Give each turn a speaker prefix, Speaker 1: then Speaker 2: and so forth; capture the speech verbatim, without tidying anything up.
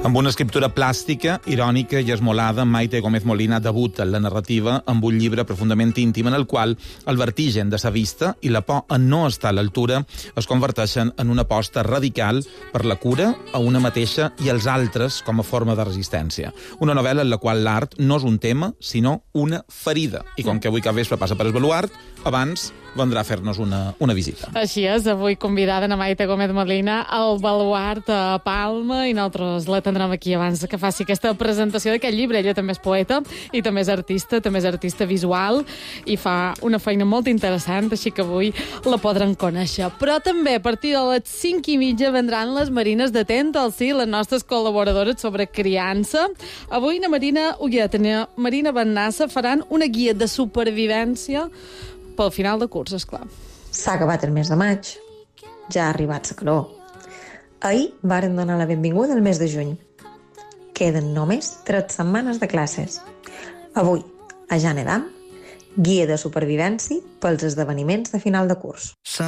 Speaker 1: Amb una escriptura plàstica, irònica i esmolada, Maite Gómez Molina debuta en la narrativa amb un llibre profundament íntim en el qual el vertigen de sa vista i la por a no estar a l'altura es converteixen en una aposta radical per la cura a una mateixa i als altres com a forma de resistència. Una novel·la en la qual l'art no és un tema, sinó una ferida. I com que avui cap vespre passa per el baluart, abans vendrà a fer-nos una, una visita.
Speaker 2: Així és, avui convidada a Maite Gómez Molina al baluart a Palma i nosaltres la tindrem aquí abans que faci aquesta presentació d'aquest llibre. Ella també és poeta i també és artista, també és artista visual i fa una feina molt interessant, així que avui la podran conèixer. Però també a partir de les cinc i mitja vendran les Marines de Tent al Sí, les nostres col·laboradores sobre criança. Avui na Marina Ulleta i na Marina Bennassa faran una guia de supervivència pel final de curs, esclar.
Speaker 3: S'ha acabat el mes de maig. Ja ha arribat la calor. Ahir varen donar la benvinguda al mes de juny. Queden només tres setmanes de classes. Avui, a Ja Nedam, guia de supervivència pels esdeveniments de final de curs.